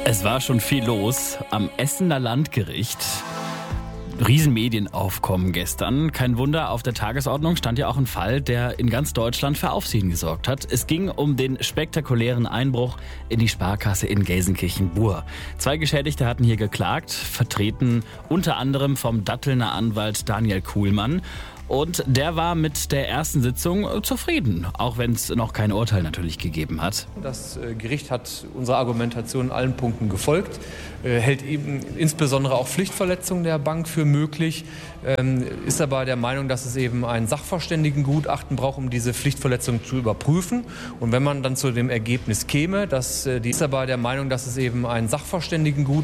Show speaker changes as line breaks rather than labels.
Es war schon viel los am Essener Landgericht. Riesenmedienaufkommen gestern. Kein Wunder, auf der Tagesordnung stand ja auch ein Fall, der in ganz Deutschland für Aufsehen gesorgt hat. Es ging um den spektakulären Einbruch in die Sparkasse in Gelsenkirchen-Bur. 2 Geschädigte hatten hier geklagt, vertreten unter anderem vom Dattelner Anwalt Daniel Kuhlmann. Und der war mit der ersten Sitzung zufrieden, auch wenn es noch kein Urteil natürlich gegeben hat.
Das Gericht hat unserer Argumentation in allen Punkten gefolgt, hält eben insbesondere auch Pflichtverletzungen der Bank für möglich, ist aber der Meinung, dass es eben ein Sachverständigengutachten braucht, um diese Pflichtverletzung zu überprüfen. Und wenn man dann zu dem Ergebnis käme, ist aber der Meinung, dass es eben ein Sachverständigengutachten